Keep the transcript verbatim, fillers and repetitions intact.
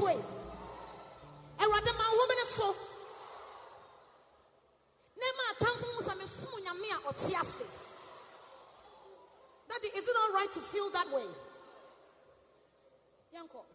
pray. Erade ma wo me so. Nema atamfo musa me sumu nyame a ote ase. Daddy, is it all right to feel that way? Yanko.